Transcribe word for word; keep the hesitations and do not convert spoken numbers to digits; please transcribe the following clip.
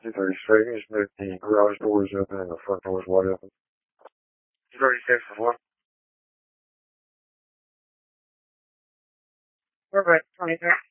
two thirty straight. You just move the garage doors open and the front doors wide open. thirty-six as well. Perfect. twenty-three.